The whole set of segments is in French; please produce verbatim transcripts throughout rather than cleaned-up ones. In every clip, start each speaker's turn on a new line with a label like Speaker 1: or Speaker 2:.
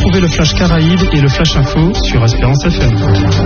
Speaker 1: Retrouvez le Flash Caraïbes et le Flash Info sur Espérance F M.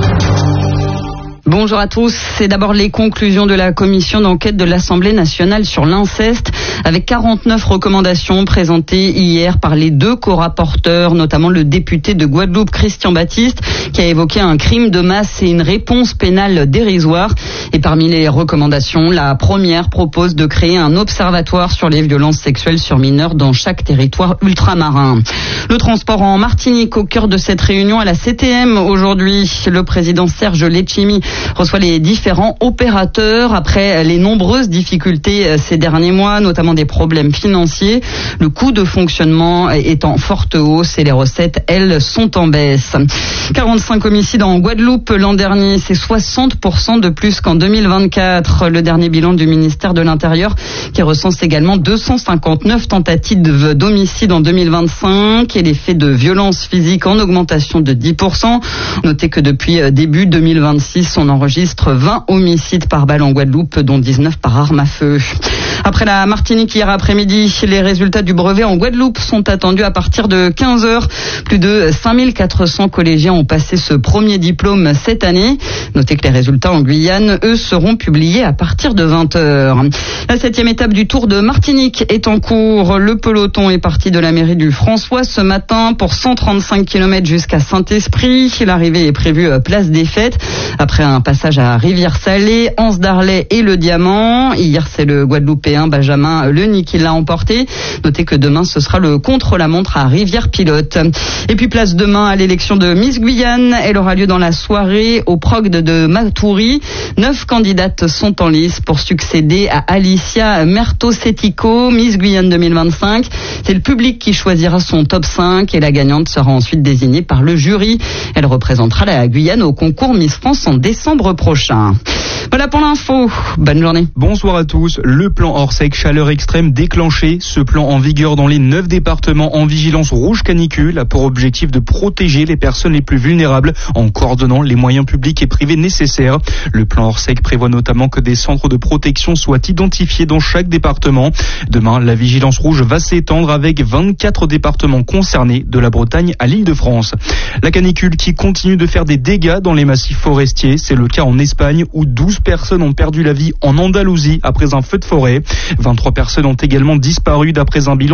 Speaker 2: Bonjour à tous. C'est d'abord les conclusions de la commission d'enquête de l'Assemblée nationale sur l'inceste, avec quarante-neuf recommandations présentées hier par les deux co-rapporteurs, notamment le député de Guadeloupe, Christian Baptiste, qui a évoqué un crime de masse et une réponse pénale dérisoire. Et parmi les recommandations, la première propose de créer un observatoire sur les violences sexuelles sur mineurs dans chaque territoire ultramarin. Le transport en Martinique, au cœur de cette réunion à la C T M aujourd'hui. Le président Serge Letchimy reçoit les différents opérateurs après les nombreuses difficultés ces derniers mois, notamment des problèmes financiers. Le coût de fonctionnement est en forte hausse et les recettes, elles, sont en baisse. quarante-cinq homicides en Guadeloupe l'an dernier, c'est soixante pour cent de plus qu'en deux mille vingt-quatre. Le dernier bilan du ministère de l'Intérieur qui recense également deux cent cinquante-neuf tentatives d'homicide en deux mille vingt-cinq et les faits de violence physique en augmentation de dix pour cent. Notez que depuis début deux mille vingt-six, on enregistre vingt homicides par balle en Guadeloupe, dont dix-neuf par arme à feu. Après la Martinique hier après-midi, les résultats du brevet en Guadeloupe sont attendus à partir de quinze heures. Plus de cinq mille quatre cents collégiens ont passé ce premier diplôme cette année. Notez que les résultats en Guyane, eux, seront publiés à partir de vingt heures. La septième étape du Tour de Martinique est en cours. Le peloton est parti de la mairie du François ce matin pour cent trente-cinq kilomètres jusqu'à Saint-Esprit. L'arrivée est prévue place des Fêtes, après un passage à Rivière-Salée, Anse d'Arlet et le Diamant. Hier, c'est le Guadeloupéen Benjamin Leny qui l'a emporté. Notez que demain, ce sera le contre-la-montre à Rivière-Pilote. Et puis place demain à l'élection de Miss Guyane. Elle aura lieu dans la soirée au Progde de Matoury. Neuf candidates sont en lice pour succéder à Alicia Merto-Setico, Miss Guyane deux mille vingt-cinq. C'est le public qui choisira son top cinq et la gagnante sera ensuite désignée par le jury. Elle représentera la Guyane au concours Miss France en décembre prochain. Voilà pour l'info. Bonne journée.
Speaker 3: Bonsoir à tous. Le plan Orsec chaleur extrême déclenché. Ce plan en vigueur dans les neuf départements en vigilance rouge canicule a pour objectif de protéger les personnes les plus vulnérables en coordonnant les moyens publics et privés nécessaires. Le plan Orsec prévoit notamment que des centres de protection soient identifiés dans chaque département. Demain, la vigilance rouge va s'étendre avec vingt-quatre départements concernés de la Bretagne à l'Île-de-France. La canicule qui continue de faire des dégâts dans les massifs forestiers. C'est le cas en Espagne où douze personnes ont perdu la vie en Andalousie après un feu de forêt. vingt-trois personnes ont également disparu d'après un bilan